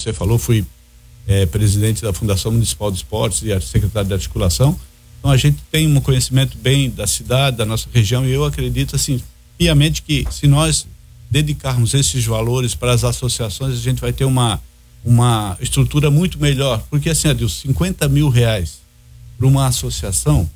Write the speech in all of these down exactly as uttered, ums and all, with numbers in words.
você falou, fui é, presidente da Fundação Municipal de Esportes e secretário de Articulação. Então a gente tem um conhecimento bem da cidade, da nossa região, e eu acredito assim, piamente, que se nós dedicarmos esses valores para as associações, a gente vai ter uma, uma estrutura muito melhor, porque assim, Adilson, cinquenta mil reais para uma associação,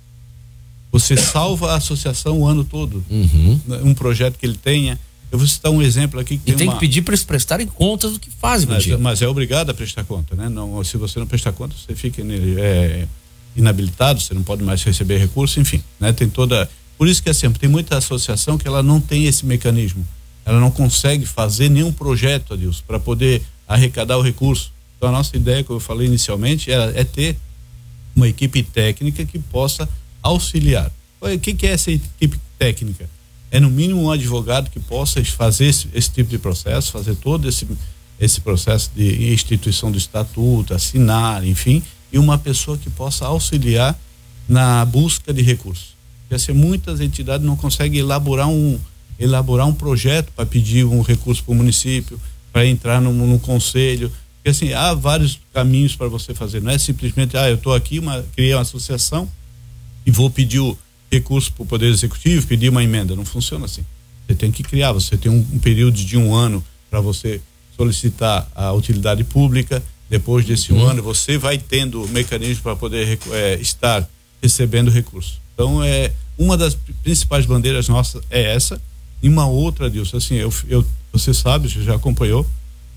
você salva a associação o ano todo. Uhum. Um projeto que ele tenha. Eu vou citar um exemplo aqui. Que e tem, tem uma... que pedir para eles prestarem contas do que fazem, mas, contigo. mas é obrigado a prestar conta, né? Não, se você não prestar conta, você fica é, inabilitado, você não pode mais receber recurso, enfim, né? Tem toda... Por isso que assim, tem muita associação que ela não tem esse mecanismo. Ela não consegue fazer nenhum projeto, Adilson, para poder arrecadar o recurso. Então a nossa ideia, como eu falei inicialmente, é, é ter uma equipe técnica que possa auxiliar. O que, que é essa equipe técnica? É no mínimo um advogado que possa fazer esse, esse tipo de processo, fazer todo esse, esse processo de instituição do estatuto, assinar, enfim, e uma pessoa que possa auxiliar na busca de recursos. Porque assim, muitas entidades não conseguem elaborar um, elaborar um projeto para pedir um recurso para o município, para entrar no, no conselho. Porque assim, há vários caminhos para você fazer, não é simplesmente, ah, eu estou aqui, uma, criei uma associação e vou pedir o recurso para o Poder Executivo, pedir uma emenda. Não funciona assim. Você tem que criar, você tem um, um período de um ano para você solicitar a utilidade pública. Depois desse uhum. um ano, você vai tendo mecanismo para poder é, estar recebendo recurso. Então, é uma das principais bandeiras nossas é essa. E uma outra, Adilson, assim, eu, eu, você sabe, você já acompanhou,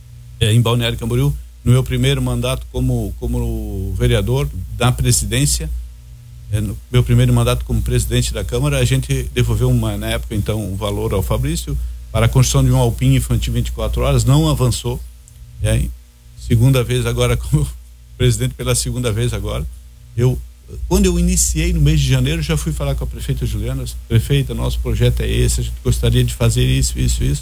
é, em Balneário Camboriú, no meu primeiro mandato como, como vereador da presidência, É, no meu primeiro mandato como presidente da Câmara, a gente devolveu uma, na época então, um valor ao Fabrício para a construção de um Alpine infantil vinte e quatro horas, não avançou. É, segunda vez agora, como presidente pela segunda vez agora, eu, quando eu iniciei no mês de janeiro, já fui falar com a prefeita Juliana, prefeita, nosso projeto é esse, a gente gostaria de fazer isso, isso, isso,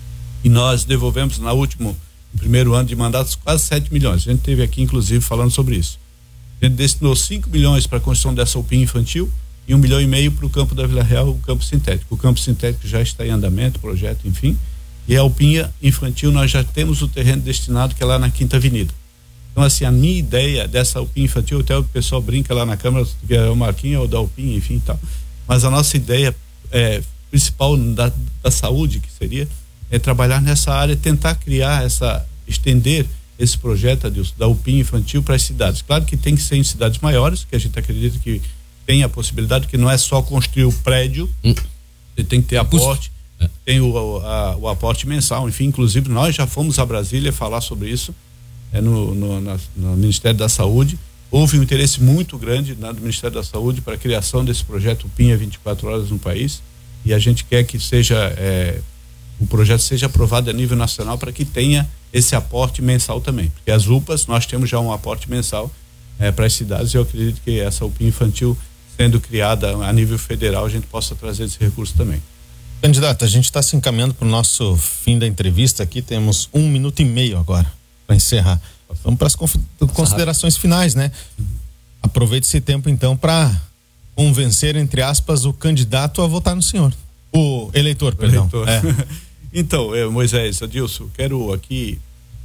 e nós devolvemos na último, no primeiro ano de mandatos, quase sete milhões. A gente teve aqui, inclusive, falando sobre isso. A gente destinou cinco milhões para a construção dessa U P I infantil e um milhão e meio para o campo da Vila Real, o campo sintético. O campo sintético já está em andamento, projeto, enfim. E a U P I infantil, nós já temos o terreno destinado, que é lá na Quinta Avenida. Então, assim, a minha ideia dessa U P I infantil, até o pessoal brinca lá na Câmara, que é o Marquinhos ou da U P I, enfim, tal. Mas a nossa ideia é, principal da, da saúde, que seria, é trabalhar nessa área, tentar criar essa, estender esse projeto, Adilson, da U P I infantil para as cidades. Claro que tem que ser em cidades maiores, que a gente acredita que tem a possibilidade, que não é só construir o prédio, hum. você tem que ter aporte, é. tem o, a, o aporte mensal, enfim, inclusive nós já fomos a Brasília falar sobre isso, é, no, no, na, no Ministério da Saúde. Houve um interesse muito grande na, do Ministério da Saúde para a criação desse projeto U P I vinte e quatro horas no país, e a gente quer que seja é, o projeto seja aprovado a nível nacional para que tenha esse aporte mensal também, porque as U P As, nós temos já um aporte mensal é, para as cidades, e eu acredito que essa U P I infantil sendo criada a nível federal, a gente possa trazer esse recurso também. Candidato, a gente está se encaminhando para o nosso fim da entrevista aqui, temos um minuto e meio agora para encerrar. Vamos para as considerações finais, né? Aproveite esse tempo então para convencer, entre aspas, o candidato a votar no senhor. O eleitor, o perdão. Eleitor. É. Então, eu, Moisés, Adilson, quero aqui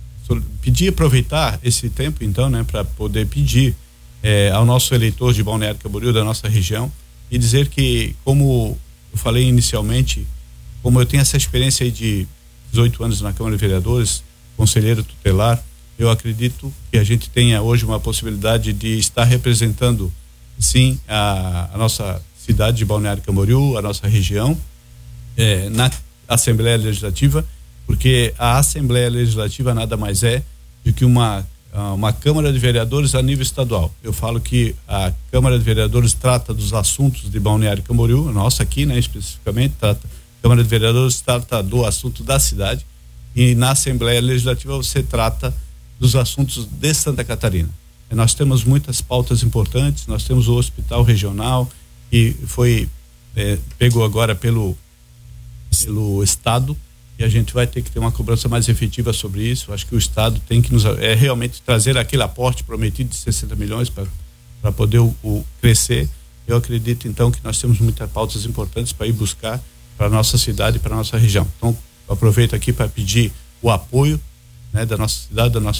pedir, aproveitar esse tempo então, né, para poder pedir é, ao nosso eleitor de Balneário Camboriú, da nossa região, e dizer que, como eu falei inicialmente, como eu tenho essa experiência aí de dezoito anos na Câmara de Vereadores, conselheiro tutelar, eu acredito que a gente tenha hoje uma possibilidade de estar representando, sim, a, a nossa cidade de Balneário Camboriú, a nossa região, é, na Assembleia Legislativa, porque a Assembleia Legislativa nada mais é do que uma uma Câmara de Vereadores a nível estadual. Eu falo que a Câmara de Vereadores trata dos assuntos de Balneário Camboriú, nossa aqui, né, especificamente, trata, a Câmara de Vereadores trata do assunto da cidade, e na Assembleia Legislativa você trata dos assuntos de Santa Catarina. E nós temos muitas pautas importantes, nós temos o Hospital Regional, que foi é, pegou agora pelo pelo Estado, e a gente vai ter que ter uma cobrança mais efetiva sobre isso. Acho que o Estado tem que nos é, realmente trazer aquele aporte prometido de sessenta milhões para poder o, o crescer. Eu acredito então que nós temos muitas pautas importantes para ir buscar para a nossa cidade e para a nossa região. Então, aproveito aqui para pedir o apoio, né, da nossa cidade, da nossa